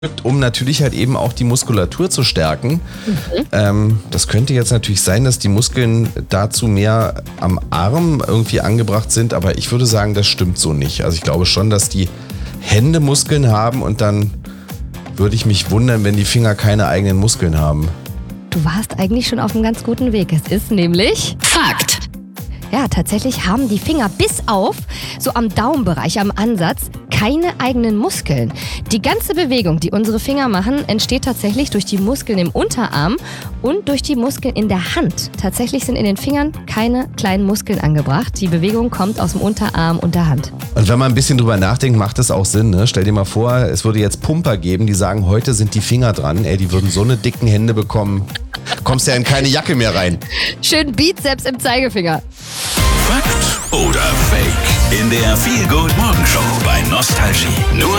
um natürlich halt eben auch die Muskulatur zu stärken. Das könnte jetzt natürlich sein, dass die Muskeln dazu mehr am Arm irgendwie angebracht sind, aber ich würde sagen, das stimmt so nicht. Also ich glaube schon, dass die Hände Muskeln haben und dann würde ich mich wundern, wenn die Finger keine eigenen Muskeln haben. Du warst eigentlich schon auf einem ganz guten Weg. Es ist nämlich Fakt. Ja, tatsächlich haben die Finger bis auf, so am Daumenbereich, am Ansatz, keine eigenen Muskeln. Die ganze Bewegung, die unsere Finger machen, entsteht tatsächlich durch die Muskeln im Unterarm und durch die Muskeln in der Hand. Tatsächlich sind in den Fingern keine kleinen Muskeln angebracht. Die Bewegung kommt aus dem Unterarm und der Hand. Und wenn man ein bisschen drüber nachdenkt, macht das auch Sinn. Ne? Stell dir mal vor, es würde jetzt Pumper geben, die sagen, heute sind die Finger dran. Ey, die würden so eine dicken Hände bekommen. Kommst ja in keine Jacke mehr rein. Schön Bizeps im Zeigefinger. Fakt oder Fake? In der Feel Good Morgenshow bei Nostalgie. Nur